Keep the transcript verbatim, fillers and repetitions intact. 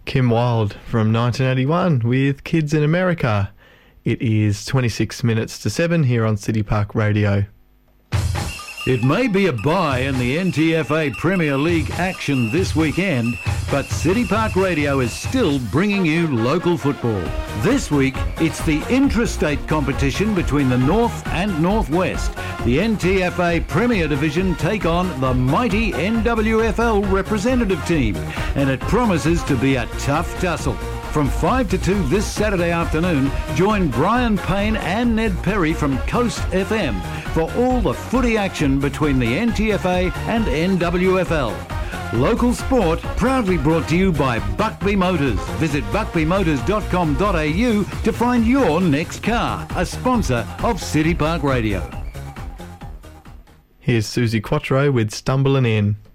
Kim Wilde from nineteen eighty-one with Kids in America. It is twenty-six minutes to seven here on City Park Radio. It may be a bye in the N T F A Premier League action this weekend, but City Park Radio is still bringing you local football. This week, it's the intrastate competition between the North and Northwest. The N T F A Premier Division take on the mighty N W F L representative team, and it promises to be a tough tussle. From five to two this Saturday afternoon, join Brian Payne and Ned Perry from Coast F M for all the footy action between the N T F A and N W F L. Local sport proudly brought to you by Buckby Motors. Visit buckby motors dot com dot a u to find your next car, a sponsor of City Park Radio. Here's Susie Quattro with Stumbling In.